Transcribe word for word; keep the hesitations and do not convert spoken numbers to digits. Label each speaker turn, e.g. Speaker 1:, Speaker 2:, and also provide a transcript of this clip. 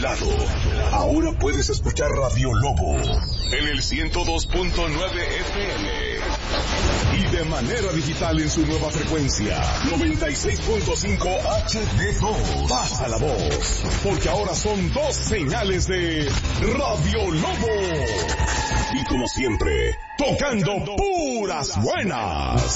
Speaker 1: lado. Ahora puedes escuchar Radio Lobo en el ciento dos punto nueve F M y de manera digital en su nueva frecuencia noventa y seis punto cinco H D dos. Pasa la voz, porque ahora son dos señales de Radio Lobo. Y como siempre, tocando puras buenas.